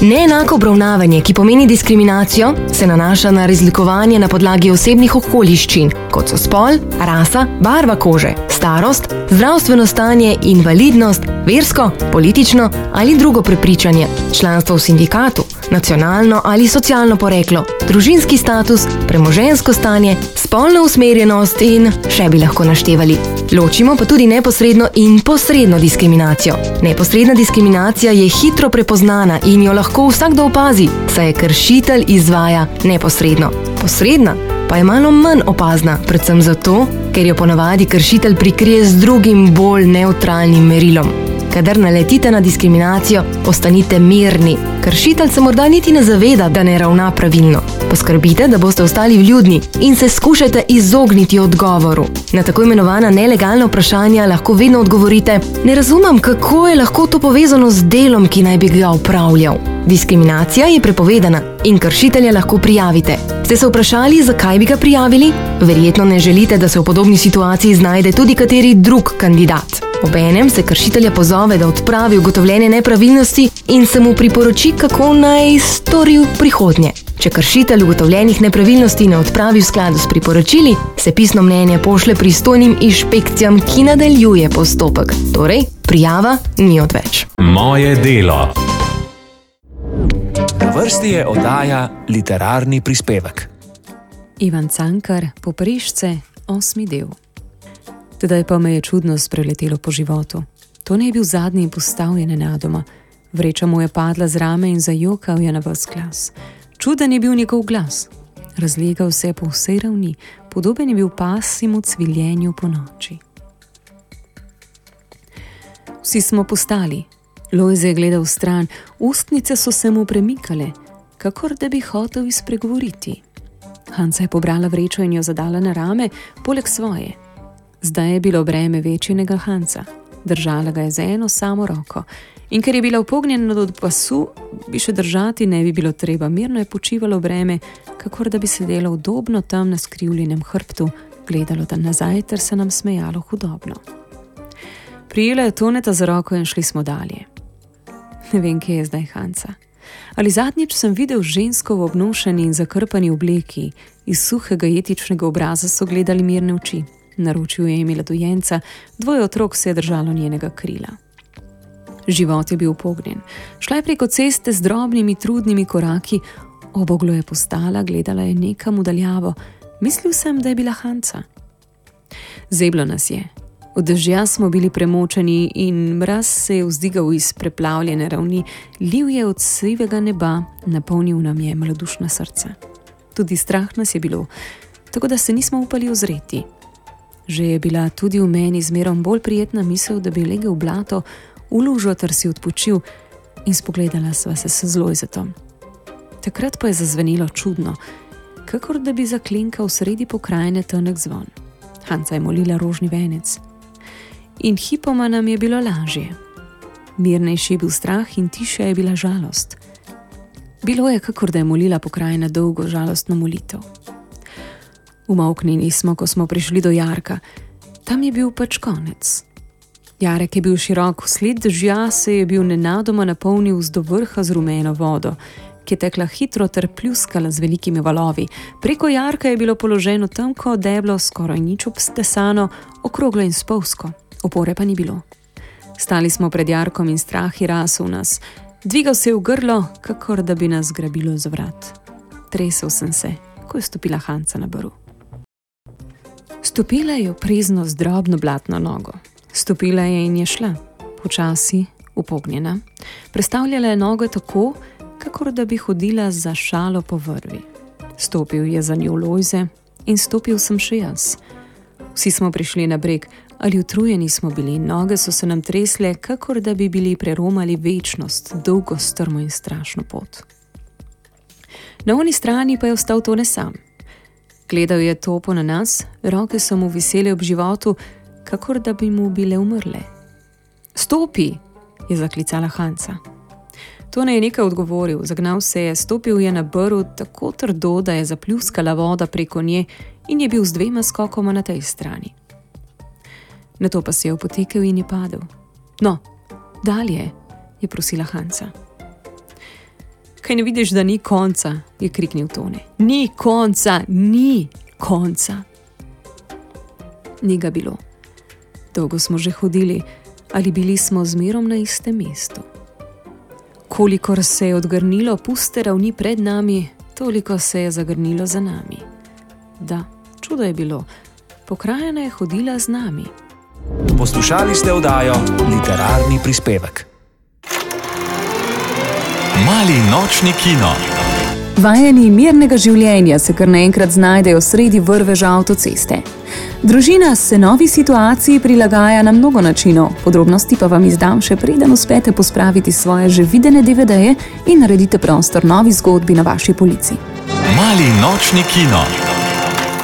Neenako obravnavanje, ki pomeni diskriminacijo, se nanaša na razlikovanje na podlagi osebnih okoliščin, kot so spol, rasa, barva kože, starost, zdravstveno stanje, invalidnost, versko, politično ali drugo prepričanje, članstvo v sindikatu, nacionalno ali socialno poreklo, družinski status, premoženjsko stanje, spolno usmerjenost in še bi lahko naštevali. Ločimo pa tudi neposredno in posredno diskriminacijo. Neposredna diskriminacija je hitro prepoznana in jo lahko vsakdo opazi, saj je kršitelj izvaja neposredno. Posredna pa je malo manj opazna, predvsem zato, ker jo ponavadi kršitelj prikrije z drugim, bolj nevtralnim merilom. Kadar naletite na diskriminacijo, ostanite mirni. Kršitelj se morda niti ne zaveda, da ne ravna pravilno. Poskrbite, da boste ostali vljudni in se skušajte izogniti odgovoru. Na tako imenovana nelegalna vprašanja lahko vedno odgovorite: ne razumem, kako je lahko to povezano z delom, ki naj bi ga opravljal. Diskriminacija je prepovedana in kršitelja lahko prijavite. Ste se vprašali, zakaj bi ga prijavili? Verjetno ne želite, da se v podobni situaciji znajde tudi kateri drug kandidat. Obenem se kršitelja pozove, da odpravi ugotovljene nepravilnosti in se mu priporoči, kako naj stori v prihodnje. Če kršitelj ugotovljenih nepravilnosti ne odpravi v skladu s priporočili, se pisno mnenje pošlje pristojnim inšpekcijam, ki nadaljuje postopek. Torej, prijava ni odveč. Moje delo. Na vrsti je oddaja Literarni prispevek. Ivan Cankar, Poporišče, 8. del. Tedaj pa me je čudnost preletelo po životu. To ne je bil zadnji postavljen nenadoma. Vreča mu je padla z rame in zajokal je na ves glas. Čuden je bil njegov glas. Razlegal se je po vsej ravni, podoben je bil pasjemu cviljenju po noči. Vsi smo postali. Lojze je gledal stran, ustnice so se mu premikale, kakor da bi hotel izpregovoriti. Hanca je pobrala vrečo in jo zadala na rame, poleg svoje. Zdaj je bilo breme večjega Hanca. Držala ga je z eno samo roko. In ker je bila upognjena od pasu, bi še držati ne bi bilo treba. Mirno je počivalo breme, kakor da bi sedelo udobno tam na skrivljenem hrbtu, gledalo tam nazaj ter se nam smejalo hudobno. Prijela je Toneta za roko in šli smo dalje. Ne vem, kje je zdaj Hanca. Ali zadnjič sem videl žensko v obnošeni in zakrpani obleki, iz suhega etičnega obraza so gledali mirne oči. Naročil je imela dojenca, 2 otrok se je držalo njenega krila. Život je bil upognjen. Šla je preko ceste z drobnimi, trudnimi koraki, oboglo je postala, gledala je nekam v daljavo. Mislil sem, da je bila Hanca. Zeblo nas je. Od dežja smo bili premočeni in mraz se je vzdigal iz preplavljene ravni, liv je od sivega neba, napolnil nam je mladodušna srca. Tudi strah nas je bilo, tako da se nismo upali ozreti. Že je bila tudi v meni zmerom bolj prijetna misel, da bi legel v blato, v lužo ter si odpočil, in spogledala sva se s Lojzetom. Takrat pa je zazvenelo čudno, kakor da bi zaklinkal sredi pokrajine tanek zvon. Hanca je molila rožni venec. In hipoma nam je bilo lažje. Mirnejši je bil strah in tišja je bila žalost. Bilo je, kakor da je molila pokrajina dolgo žalostno molitev. Umolknili smo, ko smo prišli do jarka. Tam je bil pač konec. Jarek je bil širok, sled dežja se je bil nenadoma napolnil z do vrha z rumeno vodo, ki je tekla hitro ter pljuskala z velikimi valovi. Preko jarka je bilo položeno tanko deblo, skoraj nič obstesano, okroglo in spolzko. Opore pa ni bilo. Stali smo pred jarkom in strah je rasel nas. Dvigal se je v grlo, kakor da bi nas grabilo z vrat. Tresel sem se, ko je stopila Hanca na brv. Stopila je oprezno z drobno blatno nogo. Stopila je in je šla, počasi, upognjena. Prestavljala je noge tako, kakor da bi hodila za šalo po vrvi. Stopil je za njo Lojze in stopil sem še jaz. Vsi smo prišli na breg, ali utrujeni smo bili, noge so se nam tresle, kakor da bi bili preromali večnost, dolgo, strmo in strašno pot. Na oni strani pa je ostal Tone sam. Gledal je topo na nas, roke so mu visele ob životu, kakor da bi mu bile umrle. Stopi, je zaklicala Hanca. Tone je nekaj odgovoril, zagnal se je, stopil je na brv tako trdo, da je zapljuskala voda preko nje in je bil z 2 skokoma na tej strani. Nato pa se je opotekel in je padel. No, dalje, je prosila Hanca. Kaj ne vidiš, da ni konca, je kriknil Tone. Ni konca, ni konca. Ni ga bilo. Dolgo smo že hodili, ali bili smo zmerom na istem mestu. Kolikor se je odgrnilo puste ravni pred nami, toliko se je zagrnilo za nami. Da, čudo je bilo. Pokrajina je hodila z nami. Poslušali ste oddajo Literarni prispevek. Mali nočni kino. Vajeni mirnega življenja se kar naenkrat znajdejo sredi vrveža avtoceste. Družina se novi situaciji prilagaja na mnogo načinov, podrobnosti pa vam izdam še preden uspete pospraviti svoje že videne DVD-je in naredite prostor novi zgodbi na vaši polici. Mali nočni kino.